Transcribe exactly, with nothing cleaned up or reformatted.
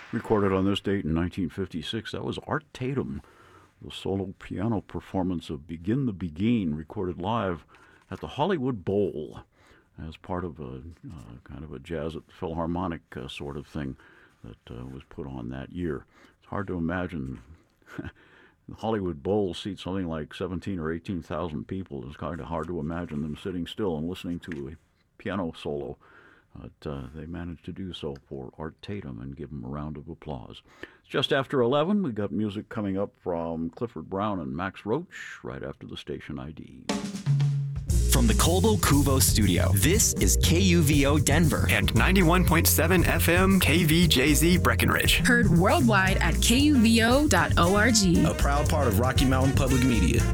Recorded on this date in nineteen fifty-six, that was Art Tatum, the solo piano performance of Begin the Begin, recorded live at the Hollywood Bowl as part of a uh, kind of a jazz at the Philharmonic uh, sort of thing that uh, was put on that year. It's hard to imagine. The Hollywood Bowl seats something like seventeen or eighteen thousand people. It's kind of hard to imagine them sitting still and listening to a piano solo. But uh, they managed to do so for Art Tatum and give him a round of applause. It's just after eleven. We got music coming up from Clifford Brown and Max Roach right after the station I D. From the Colbo Cuvo studio, this is K U V O Denver and ninety-one point seven F M K V J Z Breckenridge. Heard worldwide at K U V O dot org. A proud part of Rocky Mountain Public Media.